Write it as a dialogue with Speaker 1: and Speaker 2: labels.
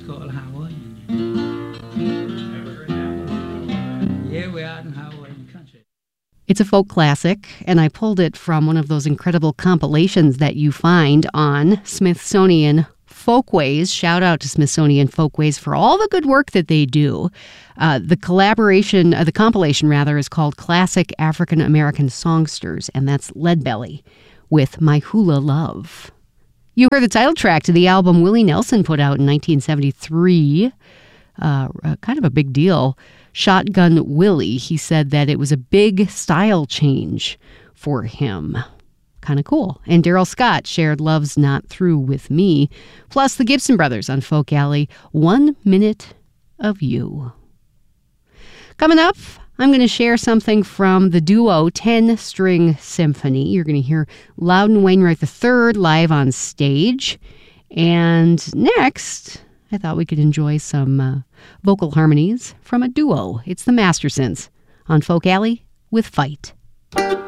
Speaker 1: called Hawaiian. Yeah, we're out in Hawaiian country.
Speaker 2: It's a folk classic, and I pulled it from one of those incredible compilations that you find on Smithsonian Folkways. Shout out to Smithsonian Folkways for all the good work that they do. The compilation is called Classic African American Songsters, and that's Leadbelly with My Hula Love. You heard the title track to the album Willie Nelson put out in 1973. Kind of a big deal. Shotgun Willie, he said that it was a big style change for him. Kind of cool. And Daryl Scott shared Love's Not Through with Me, plus the Gibson Brothers on Folk Alley, 1 Minute of You. Coming up, I'm going to share something from the duo 10-String Symphony. You're going to hear Loudon Wainwright III live on stage. And next, I thought we could enjoy some vocal harmonies from a duo. It's the Mastersons on Folk Alley with Fight.